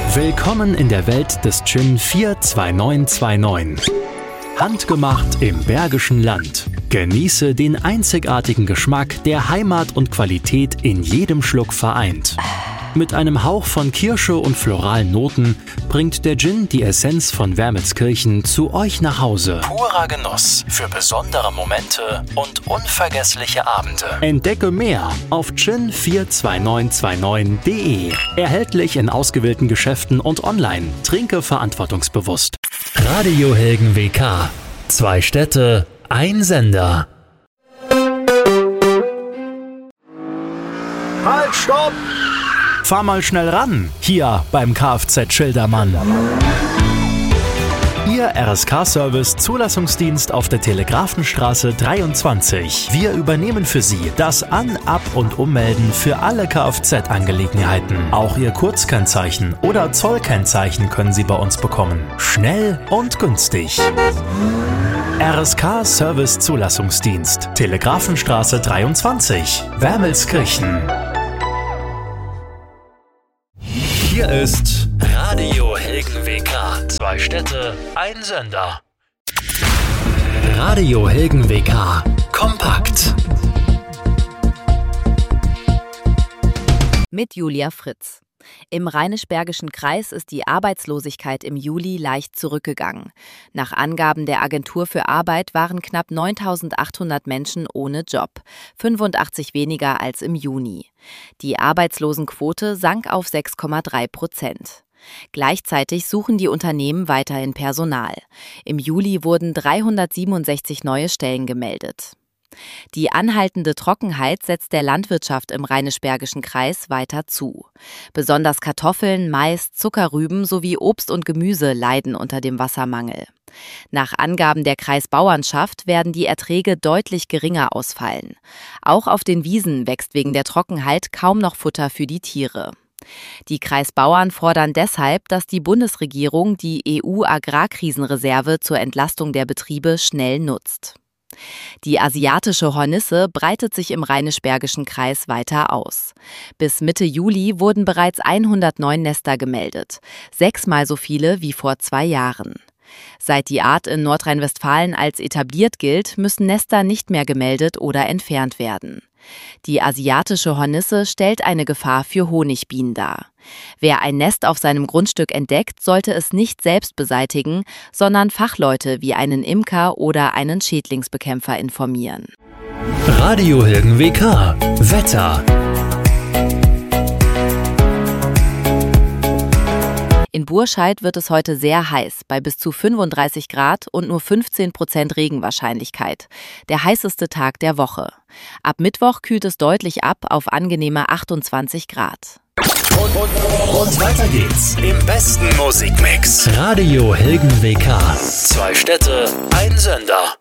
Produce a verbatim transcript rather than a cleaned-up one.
Willkommen in der Welt des Gin vier zwei neun zwei neun. Handgemacht im Bergischen Land. Genieße den einzigartigen Geschmack, der Heimat und Qualität in jedem Schluck vereint. Mit einem Hauch von Kirsche und floralen Noten bringt der Gin die Essenz von Wermelskirchen zu euch nach Hause. Purer Genuss für besondere Momente und unvergessliche Abende. Entdecke mehr auf gin vier zwei neun zwei neun punkt de. Erhältlich in ausgewählten Geschäften und online. Trinke verantwortungsbewusst. Radiohelden W K. Zwei Städte, ein Sender. Halt, stopp! Fahr mal schnell ran, hier beim Kfz Schildermann. Ihr R S K-Service Zulassungsdienst auf der Telegrafenstraße dreiundzwanzig. Wir übernehmen für Sie das An-, Ab- und Ummelden für alle Kfz-Angelegenheiten. Auch Ihr Kurzkennzeichen oder Zollkennzeichen können Sie bei uns bekommen. Schnell und günstig. R S K-Service Zulassungsdienst, Telegrafenstraße dreiundzwanzig, Wermelskirchen. Hier ist Radio Helden W K. Zwei Städte, ein Sender. Radio Helden W K. Kompakt. Mit Julia Fritz. Im Rheinisch-Bergischen Kreis ist die Arbeitslosigkeit im Juli leicht zurückgegangen. Nach Angaben der Agentur für Arbeit waren knapp neuntausendachthundert Menschen ohne Job, fünfundachtzig weniger als im Juni. Die Arbeitslosenquote sank auf sechs Komma drei Prozent. Gleichzeitig suchen die Unternehmen weiterhin Personal. Im Juli wurden dreihundertsiebenundsechzig neue Stellen gemeldet. Die anhaltende Trockenheit setzt der Landwirtschaft im Rheinisch-Bergischen Kreis weiter zu. Besonders Kartoffeln, Mais, Zuckerrüben sowie Obst und Gemüse leiden unter dem Wassermangel. Nach Angaben der Kreisbauernschaft werden die Erträge deutlich geringer ausfallen. Auch auf den Wiesen wächst wegen der Trockenheit kaum noch Futter für die Tiere. Die Kreisbauern fordern deshalb, dass die Bundesregierung die E U-Agrarkrisenreserve zur Entlastung der Betriebe schnell nutzt. Die asiatische Hornisse breitet sich im Rheinisch-Bergischen Kreis weiter aus. Bis Mitte Juli wurden bereits hundertneun Nester gemeldet, sechsmal so viele wie vor zwei Jahren. Seit die Art in Nordrhein-Westfalen als etabliert gilt, müssen Nester nicht mehr gemeldet oder entfernt werden. Die asiatische Hornisse stellt eine Gefahr für Honigbienen dar. Wer ein Nest auf seinem Grundstück entdeckt, sollte es nicht selbst beseitigen, sondern Fachleute wie einen Imker oder einen Schädlingsbekämpfer informieren. Radio Helden W K. Wetter. In Burscheid wird es heute sehr heiß, bei bis zu fünfunddreißig Grad und nur fünfzehn Prozent Regenwahrscheinlichkeit. Der heißeste Tag der Woche. Ab Mittwoch kühlt es deutlich ab auf angenehme achtundzwanzig Grad. Und, und, und weiter geht's im besten Musikmix. Radio Helden W K. Zwei Städte, ein Sender.